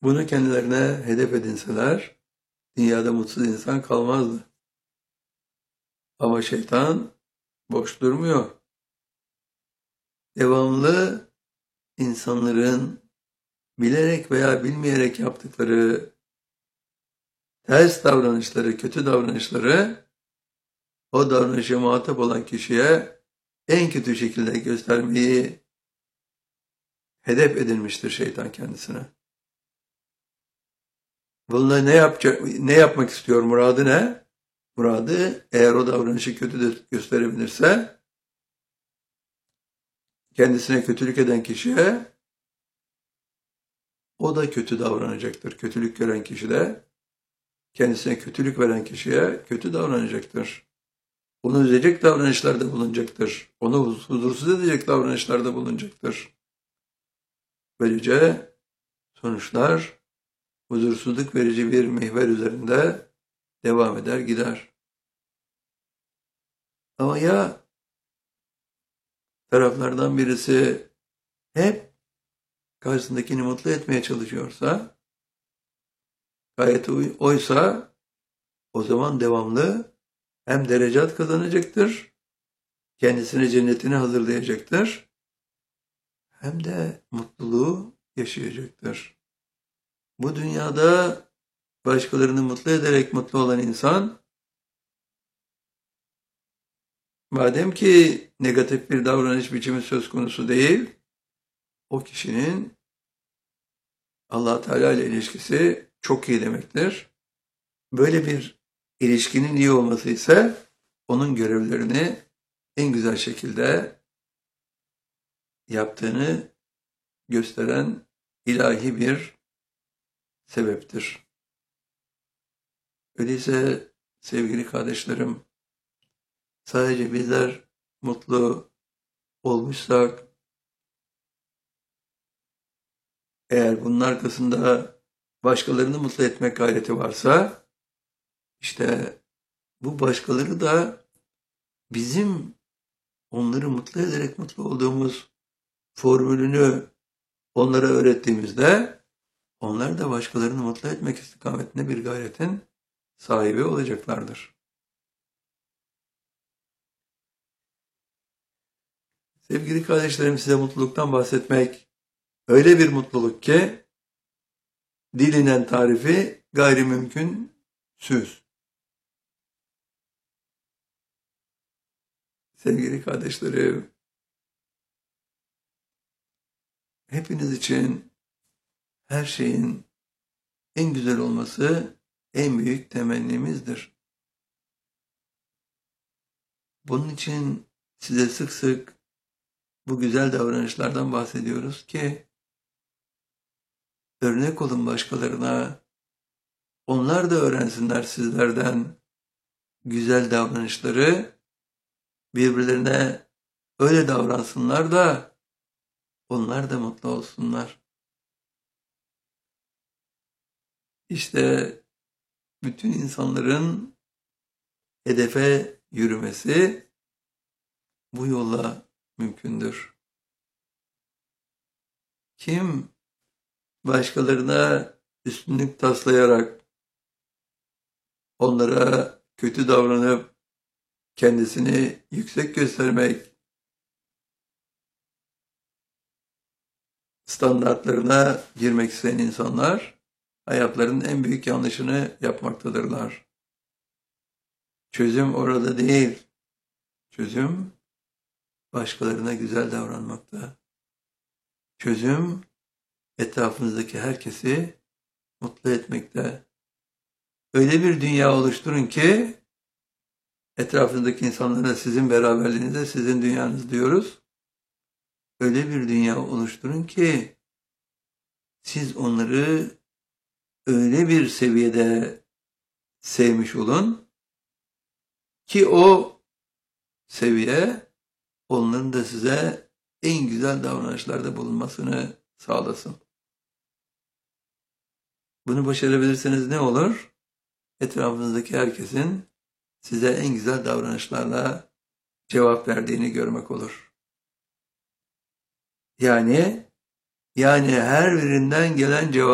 Bunu kendilerine hedef edinseler, dünyada mutsuz insan kalmazdı. Ama şeytan boş durmuyor. Devamlı insanların bilerek veya bilmeyerek yaptıkları ters davranışları, kötü davranışları o davranışa muhatap olan kişiye en kötü şekilde göstermeyi hedef edinmiştir şeytan kendisine. Bununla ne yapmak istiyor? Muradı ne? Muradı eğer o davranışı kötü de gösterebilirse kendisine kötülük eden kişiye o da kötü davranacaktır. Kötülük gören kişi de kendisine kötülük veren kişiye kötü davranacaktır. Onu üzecek davranışlarda bulunacaktır. Onu huzursuz edecek davranışlarda bulunacaktır. Böylece sonuçlar huzursuzluk verici bir mihver üzerinde devam eder gider. Ama ya taraflardan birisi hep karşısındakini mutlu etmeye çalışıyorsa, gayet oysa o zaman devamlı hem derecat kazanacaktır, kendisine cennetini hazırlayacaktır, hem de mutluluğu yaşayacaktır. Bu dünyada başkalarını mutlu ederek mutlu olan insan, madem ki negatif bir davranış biçimi söz konusu değil, o kişinin Allah Teala ile ilişkisi çok iyi demektir. Böyle bir ilişkinin iyi olması ise onun görevlerini en güzel şekilde yaptığını gösteren ilahi bir sebeptir. Öyleyse sevgili kardeşlerim, sadece bizler mutlu olmuşsak, eğer bunun arkasında başkalarını mutlu etmek gayreti varsa, işte bu başkaları da bizim onları mutlu ederek mutlu olduğumuz formülünü onlara öğrettiğimizde, onlar da başkalarını mutlu etmek istikametinde bir gayretin sahibi olacaklardır. Sevgili kardeşlerim, size mutluluktan bahsetmek öyle bir mutluluk ki dilinen tarifi gayrimümkünsüz. Sevgili kardeşlerim, hepiniz için her şeyin en güzel olması en büyük temennimizdir. Bunun için size sık sık bu güzel davranışlardan bahsediyoruz ki örnek olun başkalarına, onlar da öğrensinler sizlerden güzel davranışları, birbirlerine öyle davransınlar da onlar da mutlu olsunlar. İşte bütün insanların hedefe yürümesi bu yolla mümkündür. Kim başkalarına üstünlük taslayarak onlara kötü davranıp kendisini yüksek göstermek standartlarına girmek isteyen insanlar hayatlarının en büyük yanlışını yapmaktadırlar. Çözüm orada değil. Çözüm başkalarına güzel davranmakta. Çözüm etrafınızdaki herkesi mutlu etmekte. Öyle bir dünya oluşturun ki etrafınızdaki insanlara sizin beraberliğinize sizin dünyanız diyoruz. Öyle bir dünya oluşturun ki siz onları öyle bir seviyede sevmiş olun ki o seviye onların da size en güzel davranışlarda bulunmasını sağlasın. Bunu başarabilirseniz ne olur? Etrafınızdaki herkesin size en güzel davranışlarla cevap verdiğini görmek olur. Yani her birinden gelen cevap